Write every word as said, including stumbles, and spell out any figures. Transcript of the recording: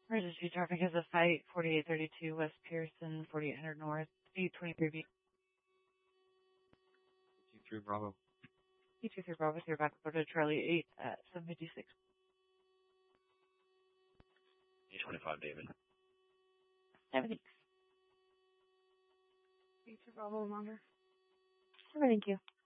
Emergency traffic has a fight, forty-eight thirty-two West Pearson, forty-eight hundred North, eight twenty-three B. two three Bravo. E two three Bravo, you're back up to Charlie eight at seven fifty-six. eight twenty-five David. Everything. E two Bravo, longer. Thank you.